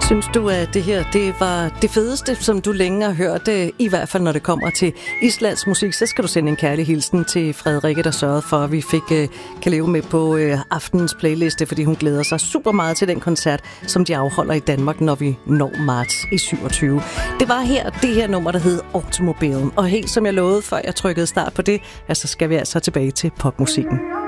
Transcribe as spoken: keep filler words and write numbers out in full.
Synes du, at det her det var det fedeste, som du længe har hørt, i hvert fald når det kommer til Islands musik, så skal du sende en kærlig hilsen til Frederikke, der sørgede for, at vi fik kan leve med på aftenens playliste, fordi hun glæder sig super meget til den koncert, som de afholder i Danmark, når vi når marts i syvogtyve. Det var her, det her nummer, der hed Automobilen, og helt som jeg lovede, før jeg trykkede start på det, altså skal vi altså tilbage til popmusikken.